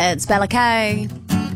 It's Bella K.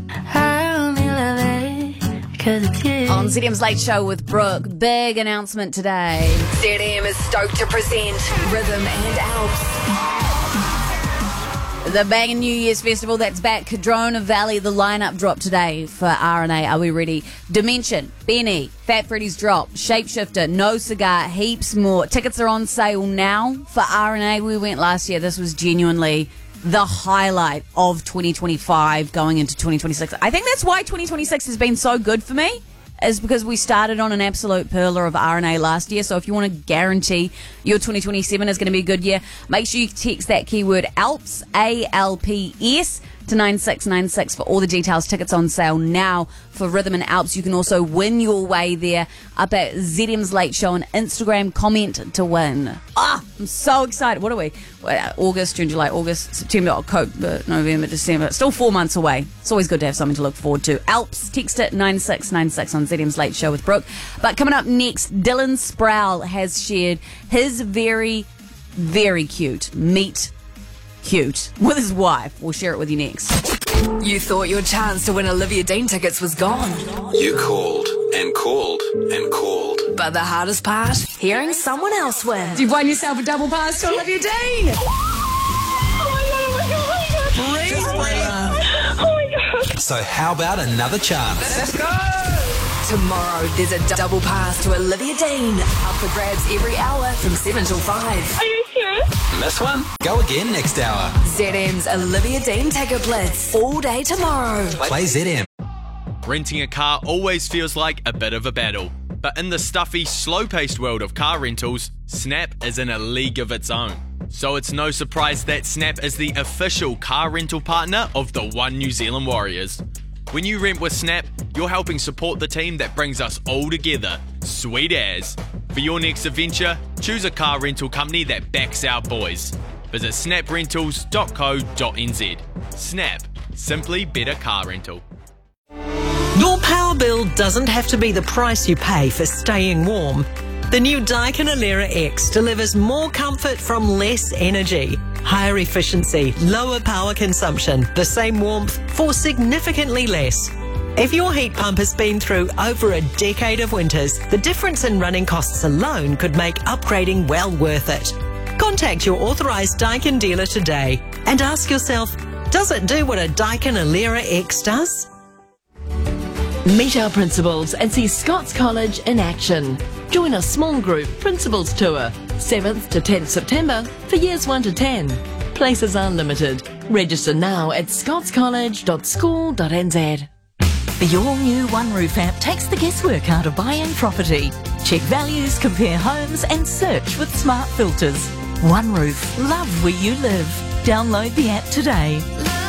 On ZM's Late Show with Brooke. Big announcement today. ZM is stoked to present Rhythm and Alps. The Bang New Year's Festival that's back. Cadrona Valley, the lineup dropped today for R&A. Are we ready? Dimension, Benny, Fat Freddy's drop, Shapeshifter, No Cigar, heaps more. Tickets are on sale now for R&A. We went last year. This was genuinely the highlight of 2025 going into 2026. I think that's why 2026 has been so good for me, is because we started on an absolute perler of R&A last year. So if you want to guarantee your 2027 is going to be a good year, make sure you text that keyword ALPS, ALPS, to 9696 for all the details. Tickets on sale now for Rhythm and Alps. You can also win your way there up at ZM's Late Show on Instagram. Comment to win. I'm so excited. What are we? August, June, July, August, September, October, November, December. Still 4 months away. It's always good to have something to look forward to. Alps, text it 9696 on ZM's Late Show with Brooke. But coming up next, Dylan Sproul has shared his very, very cute meet cute with his wife. We'll share it with you next. You thought your chance to win Olivia Dean tickets was gone. You called and called and called. But the hardest part? Hearing someone else win. You've won yourself a double pass to Olivia Dean. So how about another chance? Let's go! Tomorrow, there's a double pass to Olivia Dean. Up for grabs every hour from 7 till 5. Are you serious? Miss one? Go again next hour. ZM's Olivia Dean Ticket Blitz. All day tomorrow. Play ZM. Renting a car always feels like a bit of a battle. But in the stuffy, slow-paced world of car rentals, Snap is in a league of its own. So it's no surprise that Snap is the official car rental partner of the One New Zealand Warriors. When you rent with Snap, you're helping support the team that brings us all together. Sweet as. For your next adventure, choose a car rental company that backs our boys. Visit snaprentals.co.nz. Snap. Simply better car rental. Your power bill doesn't have to be the price you pay for staying warm. The new Daikin Alera X delivers more comfort from less energy. Higher efficiency, lower power consumption, the same warmth for significantly less. If your heat pump has been through over a decade of winters, the difference in running costs alone could make upgrading well worth it. Contact your authorised Daikin dealer today and ask yourself, does it do what a Daikin Alera X does? Meet our principals and see Scots College in action. Join a small group Principals Tour, 7th to 10th September for years 1 to 10. Places are limited. Register now at scotscollege.school.nz. The all-new One Roof app takes the guesswork out of buying property. Check values, compare homes and search with smart filters. One Roof. Love where you live. Download the app today.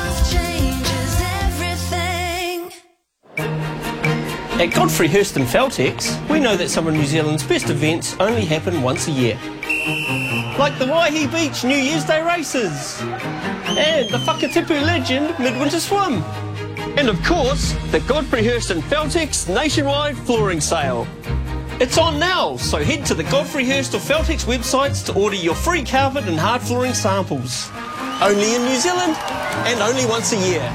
At Godfrey Hurston Feltex, we know that some of New Zealand's best events only happen once a year. Like the Waihi Beach New Year's Day races, and the Whakatipu Legend Midwinter Swim, and of course, the Godfrey Hurston Feltex nationwide flooring sale. It's on now, so head to the Godfrey Hurston Feltex websites to order your free carpet and hard flooring samples. Only in New Zealand, and only once a year.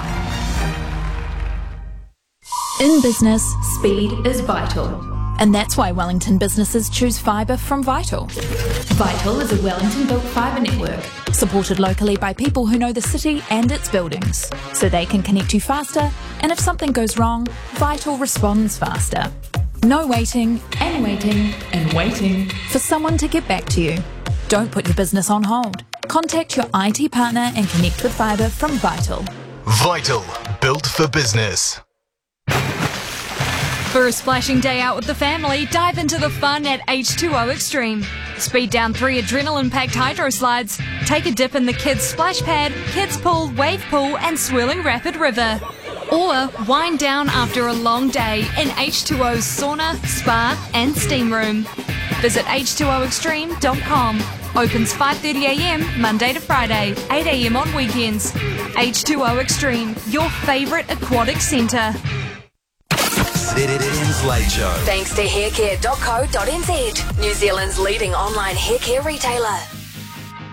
In business, speed is vital. And that's why Wellington businesses choose fibre from Vital. Vital is a Wellington-built fibre network, supported locally by people who know the city and its buildings, so they can connect you faster, and if something goes wrong, Vital responds faster. No waiting, and waiting, and waiting for someone to get back to you. Don't put your business on hold. Contact your IT partner and connect with fibre from Vital. Vital, built for business. For a splashing day out with the family, dive into the fun at H2O Extreme. Speed down 3 adrenaline-packed hydro slides, take a dip in the kids' splash pad, kids' pool, wave pool and swirling rapid river. Or wind down after a long day in H2O's sauna, spa and steam room. Visit h2oextreme.com. Opens 5:30am Monday to Friday, 8am on weekends. H2O Extreme, your favourite aquatic centre. ZM's Late Show. Thanks to haircare.co.nz, New Zealand's leading online haircare retailer.